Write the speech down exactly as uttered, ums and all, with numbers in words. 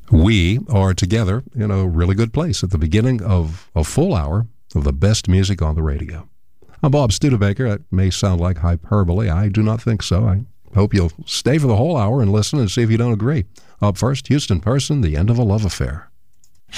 We are together in a really good place at the beginning of a full hour of the best music on the radio. I'm Bob Studebaker. That may sound like hyperbole. I do not think so. I hope you'll stay for the whole hour and listen and see if you don't agree. Up first, Houston Person, The End of a Love Affair.